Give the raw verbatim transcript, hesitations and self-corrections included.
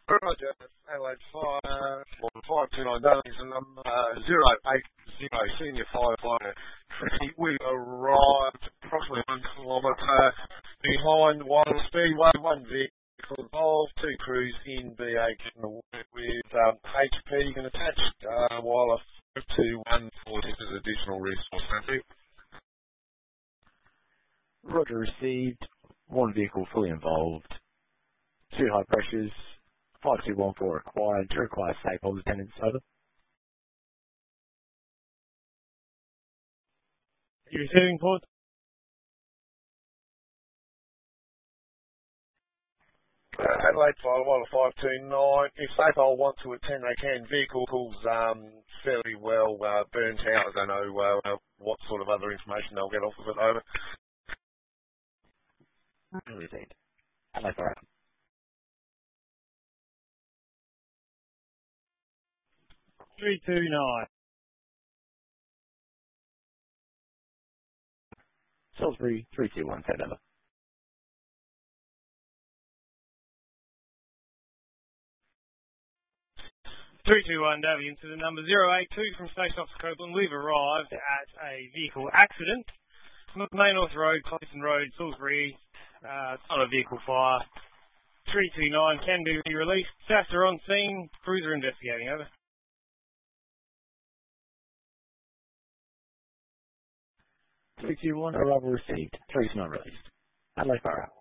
Roger, Adelaide Fire, five two nine Darlington, number zero eight zero, senior firefighter. Tricky, we arrived approximately one kilometre behind Wild Speedway, one vehicle involved, two crews in B A with um, H P and attached, uh, while a two one four this is additional resource. Thank you. Roger, received. One vehicle fully involved. Two high pressures. five two one four required to require stakeholder attendance. Over. You receiving, Port? Uh, Adelaide Fire, one five two nine. If stakeholders want to attend, they can. Vehicles um, fairly well uh, burnt out. I don't know uh, what sort of other information they'll get off of it. Over. Received. Adelaide Fire. three two nine. Salisbury, three two one, set over. three two one, Davian to the number zero eight two from Station Officer Copeland. We've arrived at a vehicle accident. Main North Road, Clayton Road, Salisbury. Uh, it's not a vehicle fire. three two nine can be released. Staff are on scene. Crews are investigating. Over. three two one, arrival received. three two nine released. Adelaide Fire.